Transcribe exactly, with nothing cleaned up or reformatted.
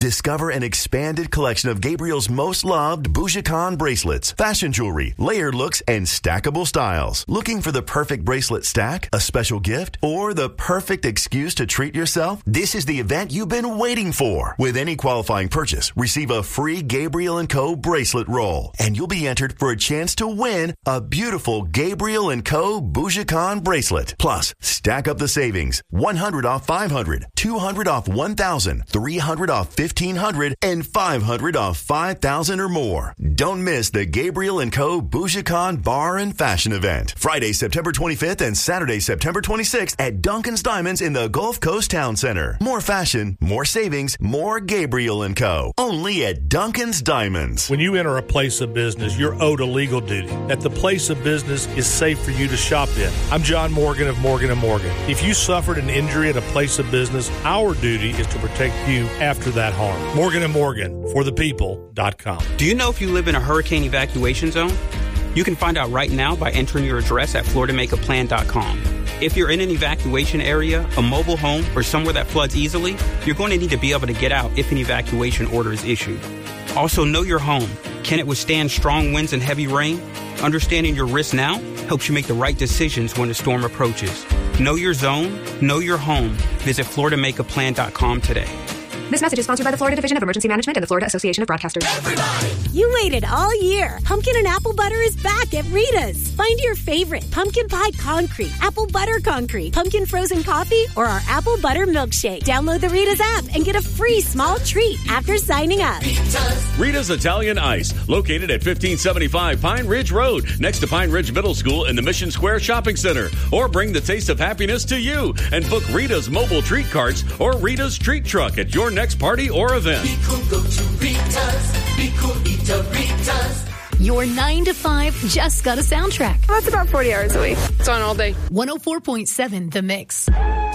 Discover an expanded collection of Gabriel's most loved Bougican bracelets, fashion jewelry, layered looks, and stackable styles. Looking for the perfect bracelet stack, a special gift, or the perfect excuse to treat yourself? This is the event you've been waiting for. With any qualifying purchase, receive a free Gabriel and Co. bracelet roll, and you'll be entered for a chance to win a beautiful Gabriel and Co. Bougican bracelet. Plus, stack up the savings. one hundred off five hundred, two hundred off one thousand, three hundred off fifteen hundred, and five hundred off five thousand or more. Don't miss the Gabriel and Co. Bougican Bar and Fashion event. Friday, September twenty-fifth and Saturday, September twenty-sixth at Duncan's Diamonds in the Gulf Coast Town Center. More fashion, more savings, more Gabriel and Co. Only at Duncan's Diamonds. When you enter a place of business, you're owed a legal duty. That the place of business is safe for you to shop in. I'm John Morgan of Morgan and Morgan. If you suffered an injury at a place of business, our duty is to protect you after that harm. Morgan and Morgan, for the people dot com. Do you know if you live in a hurricane evacuation zone? You can find out right now by entering your address at Florida Make A Plan dot com. If you're in an evacuation area, a mobile home, or somewhere that floods easily, you're going to need to be able to get out if an evacuation order is issued. Also, know your home. Can it withstand strong winds and heavy rain? Understanding your risk now helps you make the right decisions when a storm approaches. Know your zone, know your home. Visit Florida Make A Plan dot com today. This message is sponsored by the Florida Division of Emergency Management and the Florida Association of Broadcasters. Everybody! You waited all year. Pumpkin and apple butter is back at Rita's. Find your favorite pumpkin pie concrete, apple butter concrete, pumpkin frozen coffee, or our apple butter milkshake. Download the Rita's app and get a free small treat after signing up. Rita's, Rita's Italian Ice, located at fifteen seventy-five Pine Ridge Road, next to Pine Ridge Middle School in the Mission Square Shopping Center. Or bring the taste of happiness to you and book Rita's mobile treat carts or Rita's treat truck at your next party or event. Be cool, go to Rita's. Be cool, eat a Rita's. Your nine to five just got a soundtrack. Well, that's about forty hours a week. It's on all day. one oh four point seven The Mix.